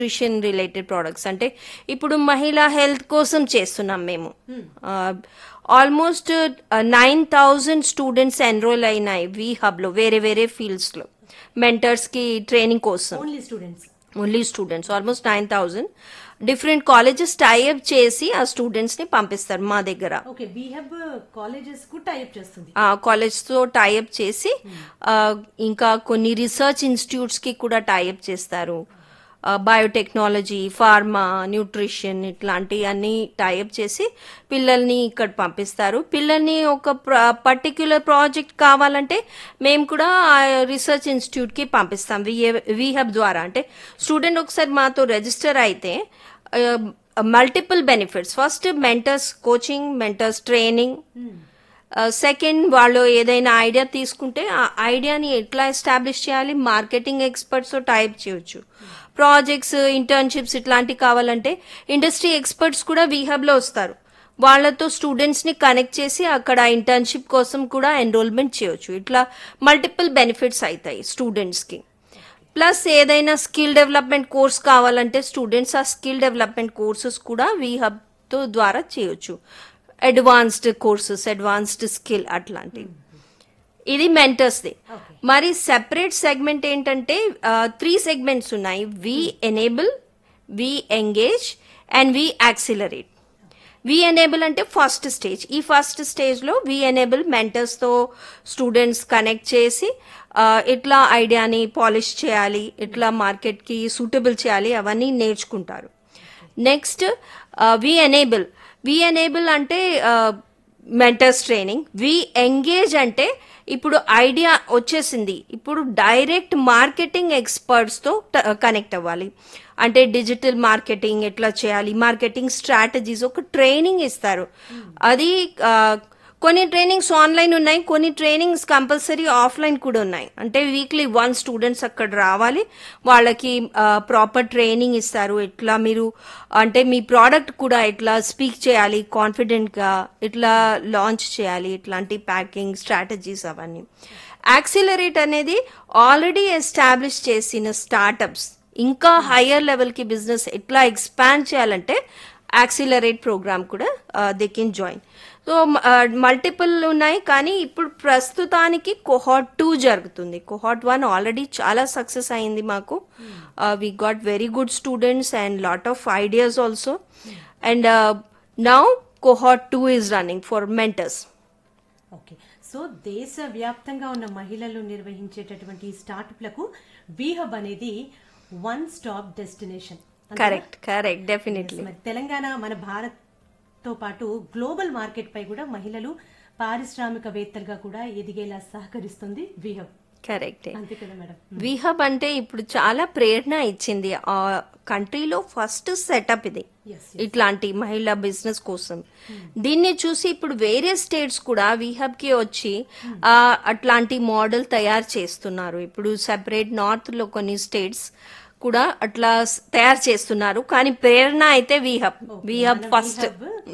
Nutrition related products అంటే ఇప్పుడు మహిళా హెల్త్ కోసం చేస్తున్నాం మేము. ఆల్మోస్ట్ 9,000 స్టూడెంట్స్ ఎన్రోల్ అయినాయి వి హబ్ లో వేరే వేరే ఫీల్డ్స్ లో మెంటర్స్ కి ట్రైనింగ్ కోసం. Only students almost 9,000 different colleges tie up చేసి ఆ స్టూడెంట్స్ ని పంపిస్తారు మా దగ్గర. కాలేజ్ తో టైఅప్ చేసి ఇంకా కొన్ని రీసెర్చ్ ఇన్స్టిట్యూట్స్ కి కూడా టైఅప్ చేస్తారు. బయోటెక్నాలజీ, ఫార్మా, న్యూట్రిషన్ ఇట్లాంటి అన్ని టైఅప్ చేసి పిల్లల్ని ఇక్కడ పంపిస్తారు. పిల్లల్ని ఒక పర్టిక్యులర్ ప్రాజెక్ట్ కావాలంటే మేము కూడా రీసెర్చ్ ఇన్స్టిట్యూట్ కి పంపిస్తాం వి హబ్ ద్వారా. అంటే స్టూడెంట్ ఒకసారి మాతో రిజిస్టర్ అయితే multiple benefits. First mentors coaching, mentors training. Second వాళ్ళు ఏదైనా ఐడియా తీసుకుంటే ఆ ఐడియాని ఎట్లా ఎస్టాబ్లిష్ చేయాలి, మార్కెటింగ్ ఎక్స్పర్ట్స్ టైప్ చేయొచ్చు. ప్రాజెక్ట్స్, ఇంటర్న్షిప్స్ ఇట్లాంటివి కావాలంటే ఇండస్ట్రీ ఎక్స్పర్ట్స్ కూడా వీహబ్ లో వస్తారు. వాళ్ళతో స్టూడెంట్స్ ని కనెక్ట్ చేసి అక్కడ ఇంటర్న్షిప్ కోసం కూడా ఎన్రోల్మెంట్ చేయొచ్చు. ఇట్లా మల్టిపుల్ బెనిఫిట్స్ అవుతాయి స్టూడెంట్స్ కి. ప్లస్ ఏదైనా స్కిల్ డెవలప్మెంట్ కోర్స్ కావాలంటే స్టూడెంట్స్ ఆ స్కిల్ డెవలప్మెంట్ కోర్సెస్ కూడా వీహబ్ తో ద్వారా చేయొచ్చు. అడ్వాన్స్డ్ కోర్సెస్, అడ్వాన్స్డ్ స్కిల్ అట్లాంటివి. ఇది మెంటర్స్ ది. మరి సెపరేట్ సెగ్మెంట్ ఏంటంటే 3 సెగ్మెంట్స్ ఉన్నాయి. వి enable, we engage and we accelerate. We enable అంటే ఫస్ట్ స్టేజ్. ఈ ఫస్ట్ స్టేజ్ లో వి ఎనేబుల్ మెంటర్స్ తో స్టూడెంట్స్ కనెక్ట్ చేసి ఎట్లా ఐడియాని పాలిష్ చేయాలి, ఎట్లా మార్కెట్ కి సూటబుల్ చేయాలి అవన్నీ నేర్చుకుంటారు. నెక్స్ట్ వి ఎనేబుల్ అంటే మెంటర్స్ ట్రైనింగ్. వి ఎంగేజ్ అంటే ఇప్పుడు ఐడియా వచ్చేసింది, ఇప్పుడు డైరెక్ట్ మార్కెటింగ్ ఎక్స్పర్ట్స్ తో కనెక్ట్ అవ్వాలి. అంటే డిజిటల్ మార్కెటింగ్ ఎట్లా చేయాలి, మార్కెటింగ్ స్ట్రాటజీస్ ఒక ట్రైనింగ్ ఇస్తారు. అది కొన్ని ట్రైనింగ్స్ ఆన్లైన్ ఉన్నాయి, కొన్ని ట్రైనింగ్స్ కంపల్సరీ ఆఫ్లైన్ కూడా ఉన్నాయి. అంటే వీక్లీ 1 స్టూడెంట్స్ అక్కడ రావాలి, వాళ్ళకి ప్రాపర్ ట్రైనింగ్ ఇస్తారు. ఎట్లా మీరు అంటే మీ ప్రోడక్ట్ కూడా ఎట్లా స్పీక్ చేయాలి కాన్ఫిడెంట్ గా, ఎట్లా లాంచ్ చేయాలి, ఇట్లాంటి ప్యాకింగ్ స్ట్రాటజీస్ అవన్నీ. యాక్సిలరేట్ అనేది ఆల్రెడీ ఎస్టాబ్లిష్ చేసిన స్టార్టప్స్ ఇంకా హయ్యర్ లెవెల్ కి బిజినెస్ ఎట్లా ఎక్స్పాండ్ చేయాలంటే యాక్సిలరేట్ ప్రోగ్రామ్ కూడా they can join. So multiple ఉన్నాయి, కానీ ఇప్పుడు ప్రస్తుతానికి కోహార్ట్ 2 జరుగుతుంది. కోహార్ట్ 1 ఆల్రెడీ చాలా సక్సెస్ అయింది మాకు. We got very good students and lot of ideas also. And now కోహార్ట్ 2 is running for mentors. Okay, so దేశ వ్యాప్తంగా ఉన్న మహిళలు నిర్వహించేటటువంటి స్టార్ట్అప్లకు వీహబ్ అనేది one stop destination. Correct, definitely. Telangana మన భారత్ తో పాటు గ్లోబల్ మార్కెట్ పై కూడా మహిళలు పారిశ్రామికవేత్తలుగా కూడా ఎదిగేలా సహకరిస్తుంది వీహబ్. కరెక్ట్, అంతే కదా మేడం. వీహబ్ అంటే ఇప్పుడు చాలా ప్రేరణ ఇచ్చింది. ఆ కంట్రీలో ఫస్ట్ సెటప్ ఇది ఇట్లాంటి మహిళా బిజినెస్ కోసం. దీన్ని చూసి ఇప్పుడు వేరే స్టేట్స్ కూడా వీహబ్ కి వచ్చి అట్లాంటి మోడల్ తయారు చేస్తున్నారు. ఇప్పుడు సెపరేట్ నార్త్ లో కొన్ని స్టేట్స్ కూడా అట్లా తయారు చేస్తున్నారు, కానీ ప్రేరణ అయితే వీహబ్ ఫస్ట్.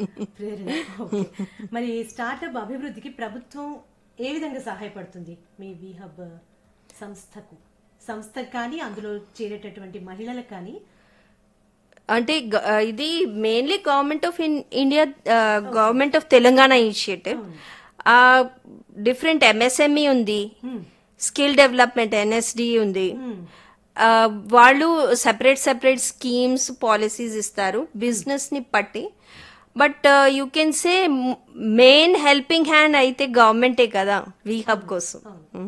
మరి స్టార్ట్అప్ అభివృద్ధికి ప్రభుత్వం ఏ విధంగా సహాయపడుతుంది మీ వీహబ్ సంస్థకు కానీ అందులో చేరేటటువంటి మహిళలకు కానీ? అంటే ఇది mainly government of India, government of Telangana initiative. Different MSME ఉంది, స్కిల్ డెవలప్మెంట్ ఎన్ఎస్డి ఉంది. వాళ్ళు సెపరేట్ స్కీమ్స్, పాలసీస్ ఇస్తారు బిజినెస్ ని బట్టి. But you can say main helping hand అయితే గవర్నమెంటే కదా వీహబ్ కోసం.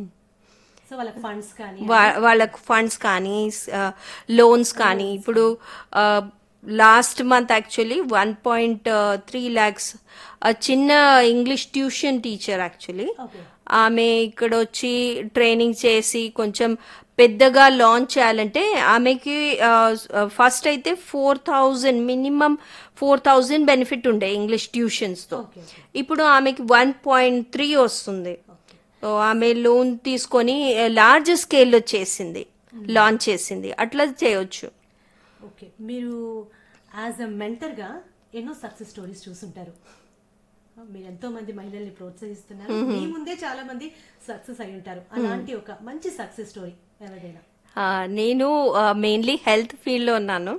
వాళ్ళకు ఫండ్స్ కానీ లోన్స్ కానీ. ఇప్పుడు లాస్ట్ మంత్ యాక్చువల్లీ 1.3 lakhs చిన్న ఇంగ్లీష్ ట్యూషన్ టీచర్ యాక్చువల్లీ ఆమె ఇక్కడ వచ్చి ట్రైనింగ్ చేసి కొంచెం పెద్దగా లాంచ్ చేయాలంటే ఆమెకి ఫస్ట్ అయితే 4,000 మినిమం 4,000 బెనిఫిట్ ఉండే ఇంగ్లీష్ ట్యూషన్స్ తో. ఇప్పుడు ఆమెకి 1.3 వస్తుంది. ఆమె లోన్ తీసుకొని లార్జ్ స్కేల్లో చేసింది, లాంచ్ చేసింది. అట్లా చేయొచ్చు. ఓకే, మీరు యాజ్ అ మెంటర్ గా ఎన్నో సక్సెస్ స్టోరీస్ చూసుంటారు. మీరు ఎంతో మంది మహిళల్ని ప్రోత్సహిస్తున్నారు, మీ ముందే చాలా మంది సక్సెస్ అయి ఉంటారు. అలాంటి ఒక మంచి సక్సెస్ స్టోరీ ఎవరైనా? నేను మెయిన్లీ హెల్త్ ఫీల్డ్ లో ఉన్నాను.